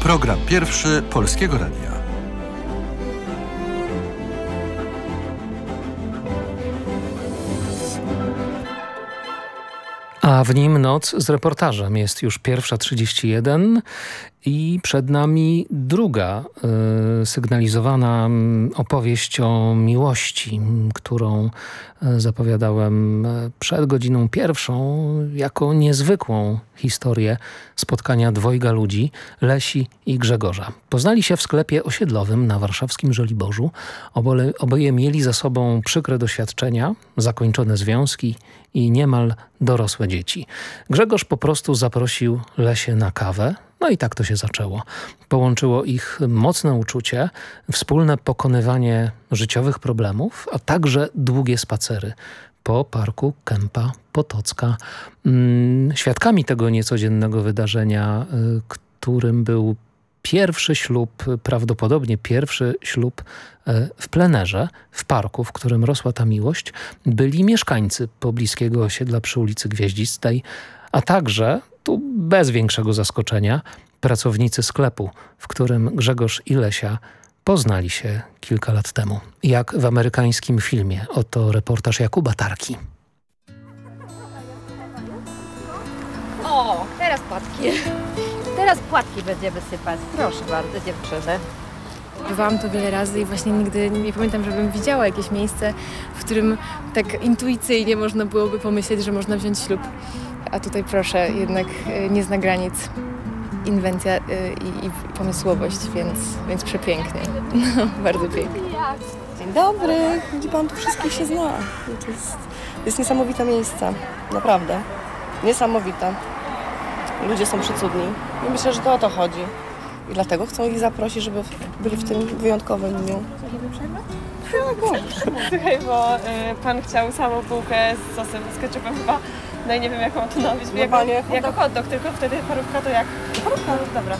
Program pierwszy Polskiego Radia. A w nim noc z reportażem. Jest już 1:31 i przed nami druga sygnalizowana opowieść o miłości, którą zapowiadałem przed godziną pierwszą jako niezwykłą historię spotkania dwojga ludzi, Lesi i Grzegorza. Poznali się w sklepie osiedlowym na warszawskim Żoliborzu. Oboje mieli za sobą przykre doświadczenia, zakończone związki i niemal dorosłe dzieci. Grzegorz po prostu zaprosił Lesię na kawę. No i tak to się zaczęło. Połączyło ich mocne uczucie, wspólne pokonywanie życiowych problemów, a także długie spacery po parku Kępa Potocka. Świadkami tego niecodziennego wydarzenia, którym był pierwszy ślub, prawdopodobnie pierwszy ślub w plenerze, w parku, w którym rosła ta miłość, byli mieszkańcy pobliskiego osiedla przy ulicy Gwieździstej, a także, tu bez większego zaskoczenia, pracownicy sklepu, w którym Grzegorz i Lesia poznali się kilka lat temu. Jak w amerykańskim filmie. Oto reportaż Jakuba Tarki. O, teraz płatki. Teraz płatki będziemy sypać. Proszę bardzo, dziewczyny. Bywałam tu wiele razy i właśnie nigdy nie pamiętam, żebym widziała jakieś miejsce, w którym tak intuicyjnie można byłoby pomyśleć, że można wziąć ślub. A tutaj proszę, jednak nie zna granic inwencja i pomysłowość, więc przepięknie. No, bardzo pięknie. Dzień dobry, widzi pan, tu wszystkich się zna. To jest niesamowite miejsce, naprawdę. Niesamowite. Ludzie są przecudni i myślę, że to o to chodzi. I dlatego chcą ich zaprosić, żeby byli w tym wyjątkowym dniu. Słuchaj, bo pan chciał samą bułkę z sosem, z ketchupem chyba. No i nie wiem, jaką tu nabić. Jako hot dog, tylko wtedy parówka to jak? Parówka, dobra.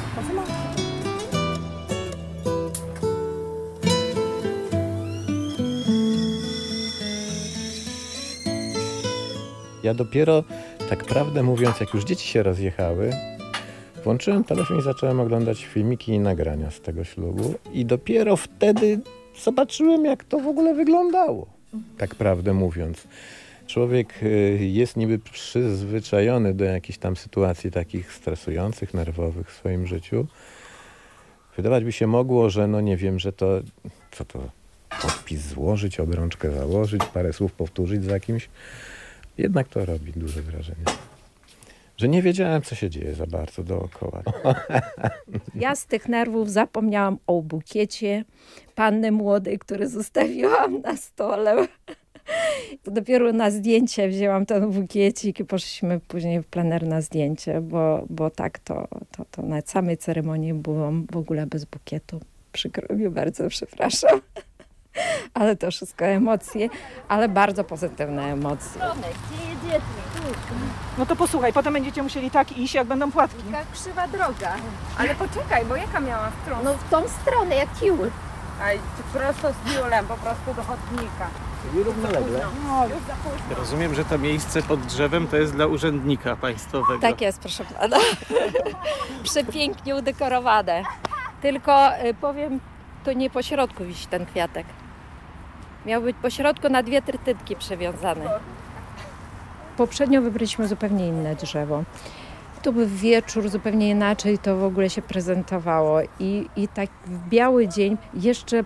Ja dopiero, tak prawdę mówiąc, jak już dzieci się rozjechały, włączyłem telefon i zacząłem oglądać filmiki i nagrania z tego ślubu. I dopiero wtedy zobaczyłem, jak to w ogóle wyglądało, tak prawdę mówiąc. Człowiek jest niby przyzwyczajony do jakichś tam sytuacji takich stresujących, nerwowych w swoim życiu. Wydawać by się mogło, że no nie wiem, że to, co to, podpis złożyć, obrączkę założyć, parę słów powtórzyć za kimś. Jednak to robi duże wrażenie. Że nie wiedziałem, co się dzieje za bardzo dookoła. Ja z tych nerwów zapomniałam o bukiecie panny młodej, który zostawiłam na stole. Dopiero na zdjęcie wzięłam ten bukiecik i poszliśmy później w plener na zdjęcie, bo tak to na samej ceremonii byłam w ogóle bez bukietu. Przykro mi, bardzo przepraszam. Ale to wszystko emocje, ale bardzo pozytywne emocje. No to posłuchaj, potem będziecie musieli tak iść, jak będą płatki. Taka krzywa droga. Ale poczekaj, bo jaka miała w którą? No w tą stronę, jak tiul. Aj, prosto z tiulem, po prostu do chodnika. I równolegle. No, już za późno. Rozumiem, że to miejsce pod drzewem to jest dla urzędnika państwowego. Tak jest, proszę pana. Przepięknie udekorowane. Tylko powiem, to nie po środku wisi ten kwiatek. Miał być po środku na 2 trytytki przywiązane. Poprzednio wybraliśmy zupełnie inne drzewo. To był wieczór, zupełnie inaczej to w ogóle się prezentowało. I tak w biały dzień jeszcze